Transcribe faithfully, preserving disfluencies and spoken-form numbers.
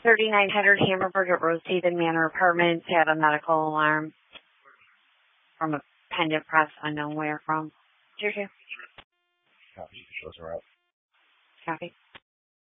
thirty-nine hundred Hammerberg at Rosehaven Manor Apartments had a medical alarm from a pendant press unknown where from. Two two. Copy. Shows her out. Copy.